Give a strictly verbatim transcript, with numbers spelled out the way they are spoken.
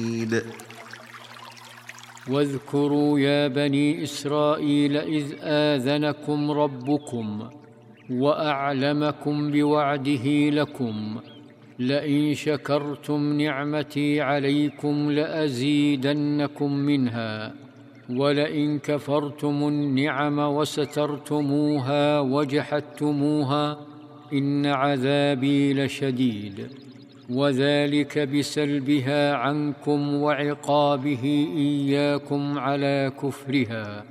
واذكروا يا بني إسرائيل إذ آذنكم ربكم وأعلمكم بوعده لكم لئن شكرتم نعمتي عليكم لأزيدنكم منها ولئن كفرتم النعم وسترتموها وجحدتموها إن عذابي لشديد. وذلك بسلبها عنكم وعقابه إياكم على كفرها.